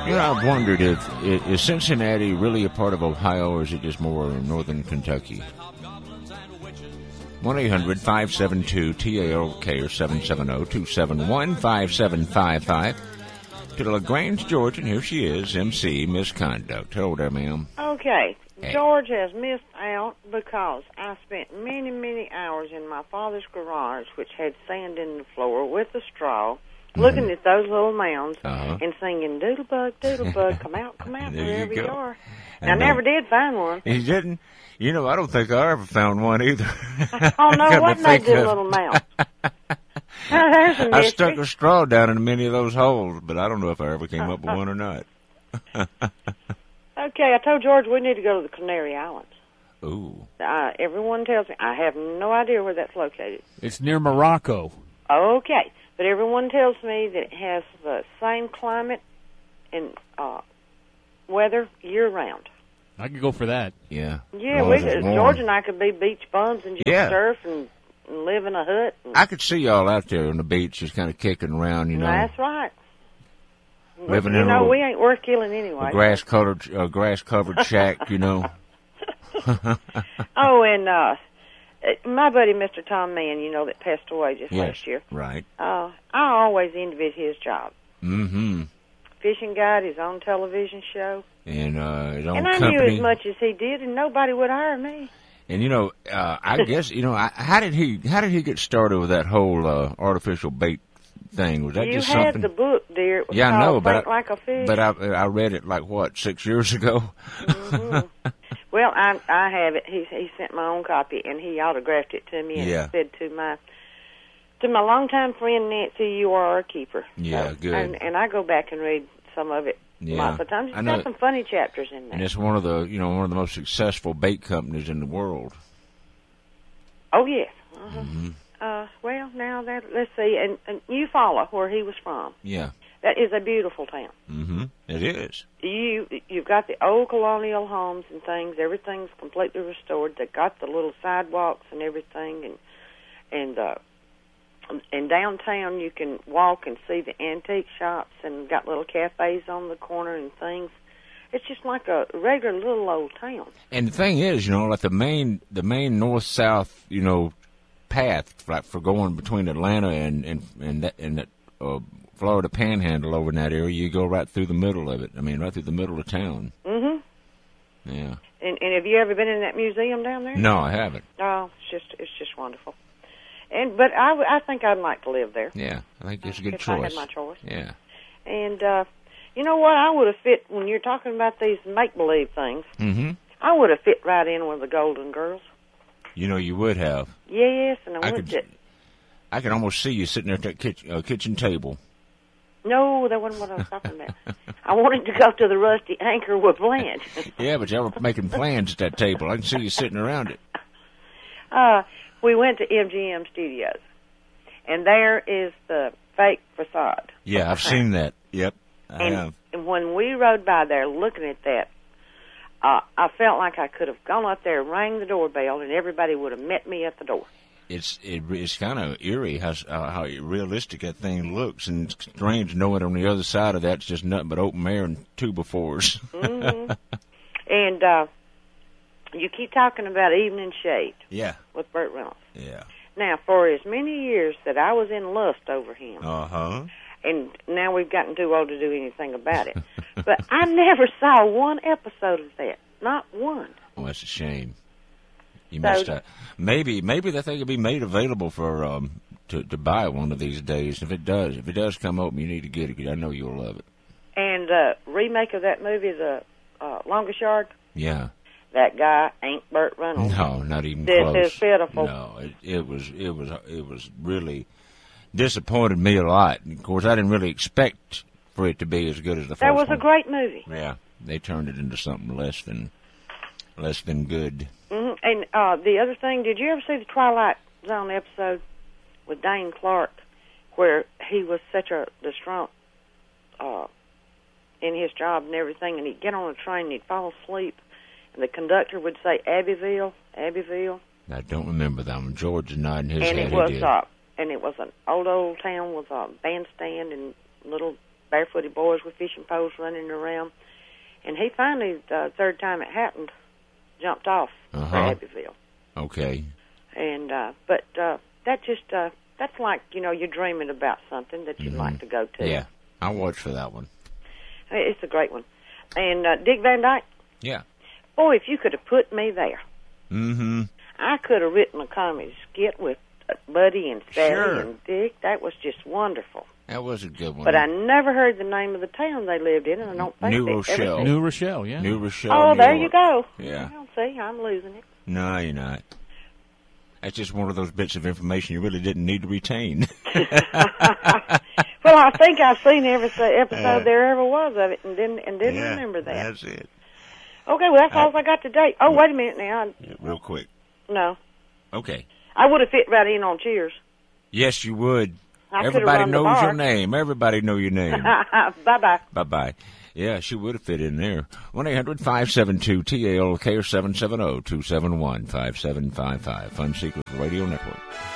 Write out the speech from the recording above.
You know, I've wondered is Cincinnati really a part of Ohio, or is it just more northern Kentucky? 1-800-572-TALK or 770-271-5755. To LaGrange, Georgia, and here she is, MC Misconduct. Hello there, ma'am. Okay. Hey. George has missed out because I spent many, many hours in my father's garage, which had sand in the floor, with a straw, looking at those little mounds and singing, doodlebug, come out, wherever you are. And I never did find one. You didn't? You know, I don't think I ever found one either. Oh, no, what made this little mound? There's a mystery. I stuck a straw down in many of those holes, but I don't know if I ever came up with one or not. Okay, I told George we need to go to the Canary Islands. Ooh. Everyone tells me, I have no idea where that's located. It's near Morocco. Okay, but everyone tells me that it has the same climate and weather year-round. I could go for that. Yeah. Yeah, George and I could be beach bums and just surf and live in a hut. I could see y'all out there on the beach just kind of kicking around, you know. That's right. Living you in know, we ain't worth killing anyway. A grass-covered shack, you know. Oh, and my buddy, Mr. Tom Mann, you know, that passed away just last year. Right. I always envied his job. Mm-hmm. Fishing guide, his own television show. And his own company. And I knew as much as he did, and nobody would hire me. And, you know, I guess, you know, how did he get started with that whole artificial bait thing? Was that just something? You had the book, dear. It was I know, but Like a Fish. But I read it, 6 years ago? Mm-hmm. Well, I have it. He sent my own copy, and he autographed it to me and said to my longtime friend Nancy, "You are our keeper." Yeah, so, good. And I go back and read some of it. Lots of times. It's got some funny chapters in there. And it's one of the most successful bait companies in the world. Oh yes. Uh-huh. Mm-hmm. Well, now let's see, and Eufaula, where he was from. Yeah. That is a beautiful town. Mm-hmm. It is. You've got the old colonial homes and things. Everything's completely restored. They've got the little sidewalks and everything, and downtown you can walk and see the antique shops and got little cafes on the corner and things. It's just like a regular little old town. And the thing is, you know, like the main north-south, you know, path for going between Atlanta and that Florida Panhandle over in that area, you go right through the middle of it. I mean, right through the middle of town. Mm-hmm. Yeah. And have you ever been in that museum down there? No, I haven't. Oh, it's just wonderful. But I think I'd like to live there. Yeah, I think it's a good if choice. I had my choice. Yeah. And you know what? I would have fit when you're talking about these make-believe things. Mm-hmm. I would have fit right in with the Golden Girls. You know, you would have. Yes, and I could almost see you sitting there at that kitchen table. No, that wasn't what I was talking about. I wanted to go to the Rusty Anchor with Blanche. Yeah, but y'all were making plans at that table. I can see you sitting around it. We went to MGM Studios, and there is the fake facade. Yeah, I've seen that. Yep, I have. And when we rode by there looking at that, I felt like I could have gone up there, rang the doorbell, and everybody would have met me at the door. It's kind of eerie how realistic that thing looks, and it's strange knowing on the other side of that it's just nothing but open air and 2x4s. Mm-hmm. And you keep talking about Evening Shade. Yeah. With Burt Reynolds. Yeah. Now, for as many years that I was in lust over him, and now we've gotten too old to do anything about it, but I never saw one episode of that. Not one. Oh, that's a shame. You missed out. Maybe that thing could be made available for to buy one of these days. If it does come open, you need to get it. 'Cause I know you'll love it. And remake of that movie, The Longest Yard. Yeah. That guy ain't Burt Reynolds. No, not even close. This is pitiful. No, it was really disappointed me a lot. Of course, I didn't really expect for it to be as good as the first one. That was a great movie. Yeah, they turned it into something less than good. Mm-hmm. And the other thing, did you ever see the Twilight Zone episode with Dane Clark, where he was such a distraught in his job and everything, and he'd get on a train and he'd fall asleep, and the conductor would say, Abbeville. I don't remember that one. George is nodding his head. And it was an old town with a bandstand and little barefooted boys with fishing poles running around. And he finally, the third time it happened, jumped off for Abbeville. Okay. And but that's like, you're dreaming about something that you'd like to go to. Yeah, I'll watch for that one. It's a great one. And Dick Van Dyke. Yeah. Boy, if you could have put me there, I could have written a comedy skit with Buddy and Sally and Dick. That was just wonderful. That was a good one. But I never heard the name of the town they lived in, and I don't think New Rochelle. New Rochelle, yeah. New Rochelle. Oh, there you go. Yeah. Well, see, I'm losing it. No, you're not. That's just one of those bits of information you really didn't need to retain. Well, I think I've seen every episode there ever was of it, and didn't remember that. That's it. Okay, well, that's all I got today. Oh, wait a minute now. Real quick. No. Okay. I would have fit right in on Cheers. Yes, you would. I Everybody knows your name. Everybody know your name. Bye-bye. Bye-bye. Yeah, she would have fit in there. 1-800-572-TALK or 770-271-5755. Fun Secrets Radio Network.